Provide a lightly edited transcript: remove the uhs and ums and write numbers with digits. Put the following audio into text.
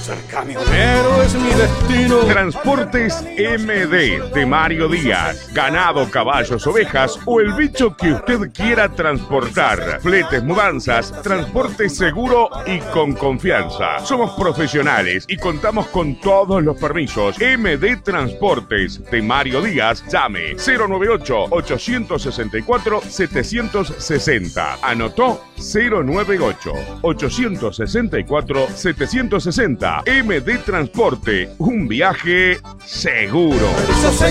Ser camionero es mi destino. Transportes MD de Mario Díaz. Ganado, caballos, ovejas o el bicho que usted quiera transportar. Fletes, mudanzas, transporte seguro y con confianza. Somos profesionales y contamos con todos los permisos. MD Transportes de Mario Díaz. Llame 098-864-760. ¿Anotó? 098-864-760. MD Transporte. Un viaje seguro.